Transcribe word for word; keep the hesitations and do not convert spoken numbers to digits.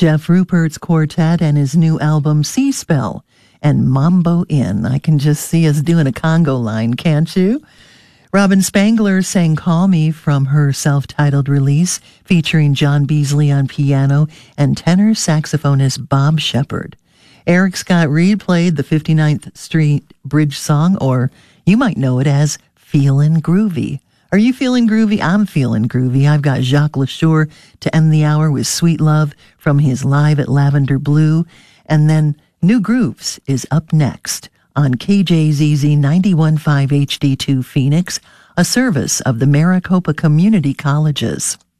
Jeff Rupert's quartet and his new album Sea Spell and Mambo Inn. I can just see us doing a Congo line, can't you? Robin Spangler sang Call Me from her self-titled release, featuring John Beasley on piano and tenor saxophonist Bob Shepard. Eric Scott Reed played the fifty-ninth Street Bridge song, or you might know it as Feelin' Groovy. Are you feeling groovy? I'm feeling groovy. I've got Jacques LaSure to end the hour with Sweet Love from his Live at Lavender Blue. And then New Grooves is up next on K J Z Z ninety-one point five H D two Phoenix, a service of the Maricopa Community Colleges.